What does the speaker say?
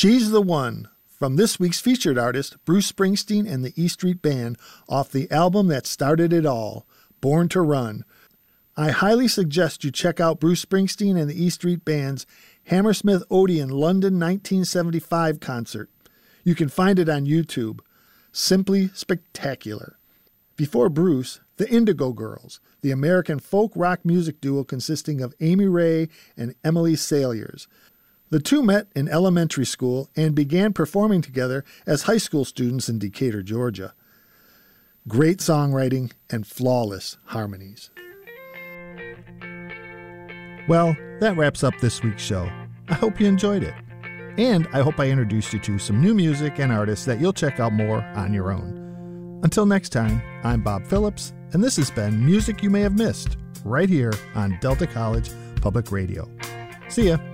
She's the One, from this week's featured artist, Bruce Springsteen and the E Street Band, off the album that started it all, Born to Run. I highly suggest you check out Bruce Springsteen and the E Street Band's Hammersmith Odeon London 1975 concert. You can find it on YouTube. Simply spectacular. Before Bruce, the Indigo Girls, the American folk rock music duo consisting of Amy Ray and Emily Saliers. The two met in elementary school and began performing together as high school students in Decatur, Georgia. Great songwriting and flawless harmonies. Well, that wraps up this week's show. I hope you enjoyed it. And I hope I introduced you to some new music and artists that you'll check out more on your own. Until next time, I'm Bob Phillips, and this has been Music You May Have Missed, right here on Delta College Public Radio. See ya.